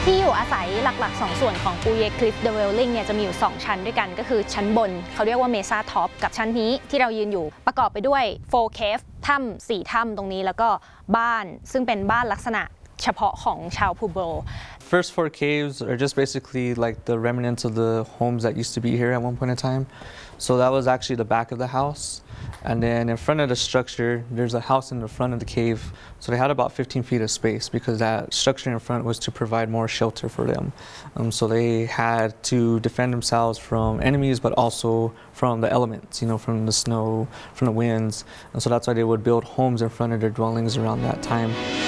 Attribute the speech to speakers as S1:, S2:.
S1: ที่อยู่อาศัยหลักๆ2ส่วนของปูเยคลิฟเดเวลลิงเนี่ยจะมีอยู่2ชั้นด้วยกันก็คือชั้นบนเขาเรียกว่าเมซ่าท็อปกับชั้นนี้ที่เรายืนอยู่ประกอบไปด้วย4 cave ถ้ำ4ถ้ำตรงนี้แล้วก็บ้านซึ่งเป็นบ้านลักษณะเฉพาะของชาวพูโบ
S2: First 4 caves are just basically like the remnants of the homes that used to be here at one point in time. So that was actually the back of the house. And then in front of the structure, there's a house in the front of the cave. So they had about 15 feet of space because that structure in front was to provide more shelter for them. So they had to defend themselves from enemies, but also from the elements, from the snow, from the winds. And so that's why they would build homes in front of their dwellings around that time.